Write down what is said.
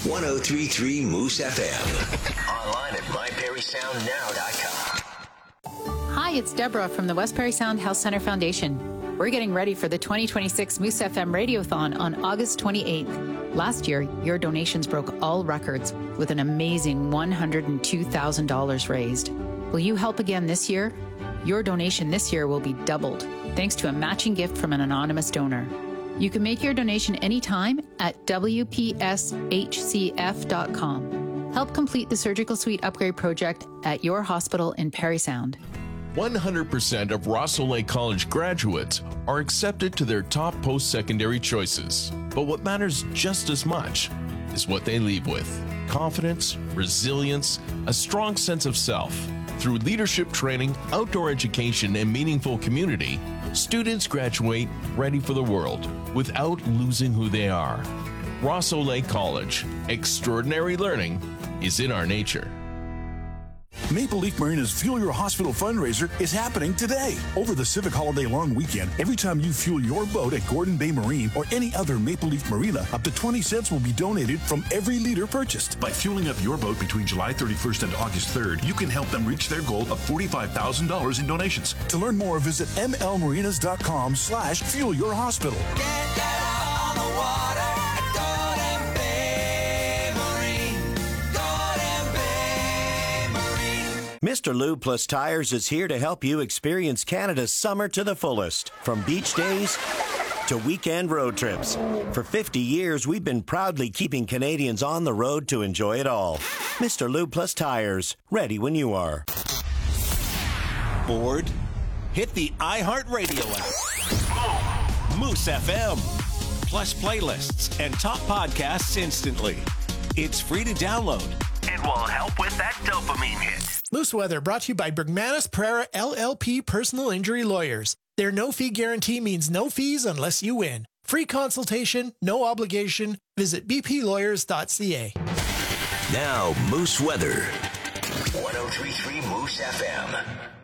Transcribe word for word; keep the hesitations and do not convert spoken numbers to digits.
one oh three point three Moose F M. Online at my perry sound now dot com. Hi, it's Deborah from the West Perry Sound Health Center Foundation. We're getting ready for the twenty twenty-six Moose F M Radiothon on August twenty-eighth. Last year, your donations broke all records with an amazing one hundred two thousand dollars raised. Will you help again this year? Your donation this year will be doubled, thanks to a matching gift from an anonymous donor. You can make your donation anytime at w p s h c f dot com. Help complete the surgical suite upgrade project at your hospital in Perry Sound. one hundred percent of Rosso Lake College graduates are accepted to their top post-secondary choices. But what matters just as much is what they leave with. Confidence, resilience, a strong sense of self. Through leadership training, outdoor education, and meaningful community, students graduate ready for the world without losing who they are. Rosso Lake College. Extraordinary learning is in our nature. Maple Leaf Marina's Fuel Your Hospital fundraiser is happening today. Over the Civic Holiday long weekend, every time you fuel your boat at Gordon Bay Marine or any other Maple Leaf Marina, up to twenty cents will be donated from every liter purchased. By fueling up your boat between July thirty-first and August third, you can help them reach their goal of forty-five thousand dollars in donations. To learn more, visit m l marinas dot com slash fuel your hospital. Get out on the water at Gordon Bay Marine. Gordon Bay Marine. Mister Lube Plus Tires is here to help you experience Canada's summer to the fullest. From beach days to weekend road trips. For fifty years, we've been proudly keeping Canadians on the road to enjoy it all. Mister Lube Plus Tires, ready when you are. Bored? Hit the iHeartRadio app. Moose F M. Plus playlists and top podcasts instantly. It's free to download. It will help with that dopamine hit. Moose Weather brought to you by Bergmanis Pereira L L P Personal Injury Lawyers. Their no-fee guarantee means no fees unless you win. Free consultation, no obligation. Visit b p lawyers dot c a. Now, Moose Weather. one oh three point three Moose F M.